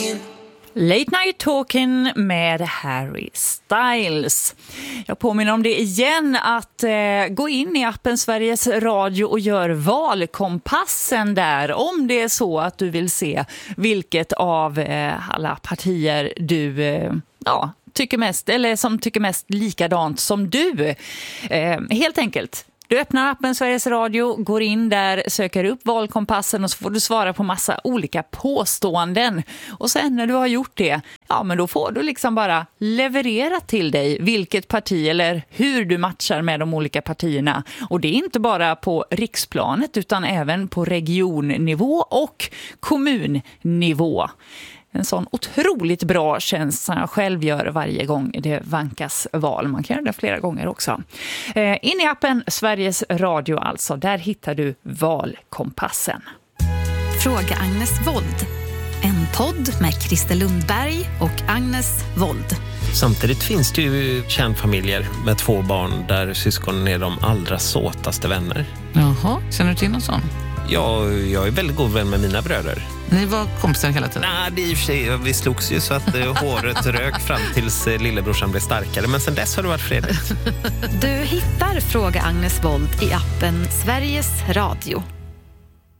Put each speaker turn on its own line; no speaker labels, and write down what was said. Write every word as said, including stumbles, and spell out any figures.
Late Night Talking med Harry Styles. Jag påminner om det igen att eh, gå in i appen Sveriges Radio och gör valkompassen där om det är så att du vill se vilket av eh, alla partier du eh, ja, tycker mest eller som tycker mest likadant som du. Eh, helt enkelt. Du öppnar appen Sveriges Radio, går in där, söker upp valkompassen och så får du svara på massa olika påståenden. Och sen när du har gjort det, ja men då får du liksom bara leverera till dig vilket parti eller hur du matchar med de olika partierna. Och det är inte bara på riksplanet utan även på regionnivå och kommunnivå. En sån otroligt bra tjänst som jag själv gör varje gång det vankas val. Man kan göra det flera gånger också. Eh, in i appen Sveriges Radio alltså. Där hittar du valkompassen.
Fråga Agnes Wold. En podd med Christer Lundberg och Agnes Wold.
Samtidigt finns det ju kärnfamiljer med två barn där syskonen är de allra såtaste vänner.
Jaha, känner du till någon sån?
Ja, jag är väldigt god vän med mina bröder.
Ni var kompisar hela tiden?
Nej, det är i och för sig, vi slogs ju så att eh, håret rök fram tills eh, lillebrorsan blev starkare. Men sen dess har det varit fredligt.
Du hittar Fråga Agnes Wold i appen Sveriges Radio.